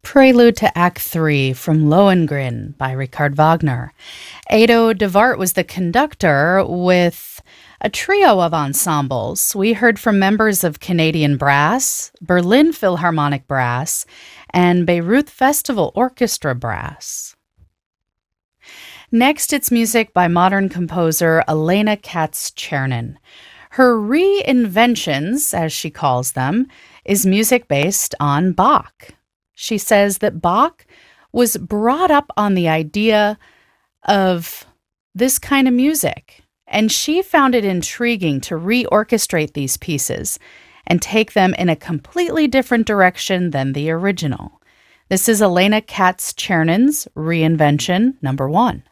Prelude to Act 3 from Lohengrin by Richard Wagner. Edo de Wart was the conductor with a trio of ensembles. We heard from members of Canadian Brass, Berlin Philharmonic Brass, and Bayreuth Festival Orchestra Brass. Next, it's music by modern composer Elena Katz-Chernin. Her reinventions, as she calls them, is music based on Bach. She says that Bach was brought up on the idea of this kind of music, and she found it intriguing to reorchestrate these pieces and take them in a completely different direction than the original. This is Elena Katz-Chernin's reinvention number 1.